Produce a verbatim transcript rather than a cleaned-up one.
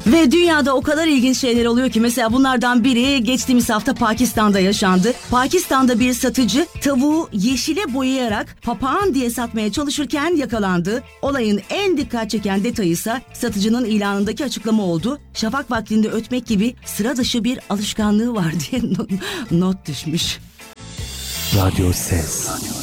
Ve dünyada o kadar ilginç şeyler oluyor ki mesela bunlardan biri geçtiğimiz hafta Pakistan'da yaşandı. Pakistan'da bir satıcı tavuğu yeşile boyayarak papağan diye satmaya çalışırken yakalandı. Olayın en dikkat çeken detayı ise satıcının ilanındaki açıklama oldu. Şafak vaktinde ötmek gibi sıra dışı bir alışkanlığı var diye not düşmüş. Radyo Ses.